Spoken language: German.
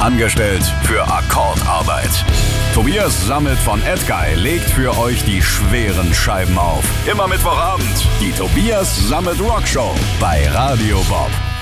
angestellt für Akkordarbeit. Tobias Sammet von Edguy legt für euch die schweren Scheiben auf. Immer Mittwochabend, die Tobias Sammet Rockshow bei Radio Bob.